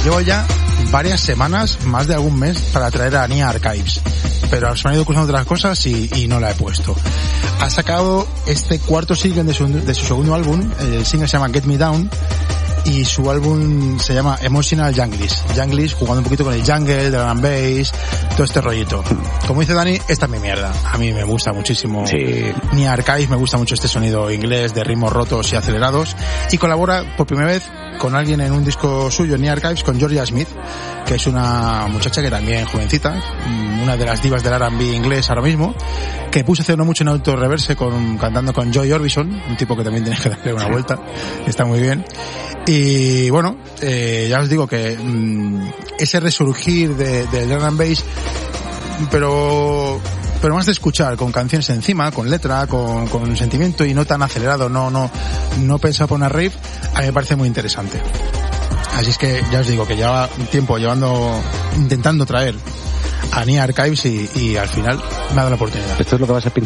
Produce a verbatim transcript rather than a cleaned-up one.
Llevo ya varias semanas, más de algún mes, para traer a Nia Archives, pero se me han ido cruzando otras cosas y, y no la he puesto. Ha sacado este cuarto single de su, de su segundo álbum. El single se llama Get Me Down y su álbum se llama Emotional Junglish. Junglish, jugando un poquito con el jungle, drum and bass, todo este rollito. Como dice Dani, esta es mi mierda. A mí me gusta muchísimo. Sí. Nia Archives, me gusta mucho este sonido inglés de ritmos rotos y acelerados. Y colabora por primera vez con alguien en un disco suyo, Nia Archives, con Georgia Smith, que es una muchacha que también jovencita, una de las divas del R and B inglés ahora mismo, que puse hace no mucho en auto-reverse con, cantando con Joy Orbison, un tipo que también tienes que darle una vuelta, está muy bien. Y bueno, eh, ya os digo que mmm, ese resurgir del de, de R and Bass, pero pero más de escuchar, con canciones encima, con letra, con, con sentimiento y no tan acelerado, no no no pensado por una rave, a mí me parece muy interesante. Así es que ya os digo que lleva un tiempo llevando, intentando traer a Nia Archives y, y al final me ha dado la oportunidad. Esto es lo que vas a